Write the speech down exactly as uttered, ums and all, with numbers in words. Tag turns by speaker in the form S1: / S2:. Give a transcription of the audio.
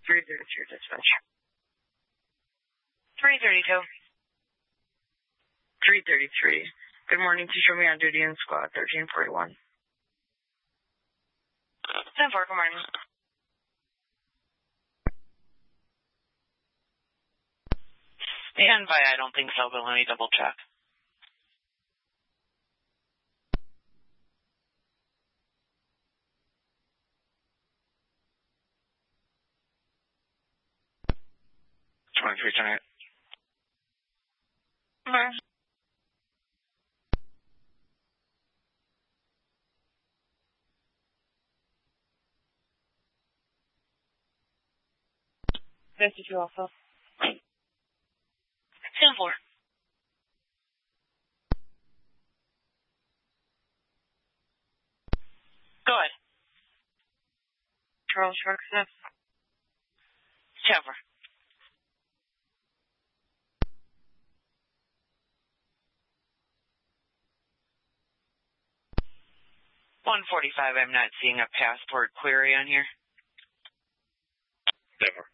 S1: three thirty-two, dispatch.
S2: three thirty-two.
S1: three thirty-three. Good morning. To show me on duty in squad thirteen forty-one.
S2: ten four, good morning. Stand by, I don't think so, but let me double check.
S3: twenty-three tonight.
S2: Okay. fifty-two also. ten four. Go ahead.
S1: Charles Shark Smith.
S2: ten four. one forty-five, I'm not seeing a passport query on here.
S3: Never.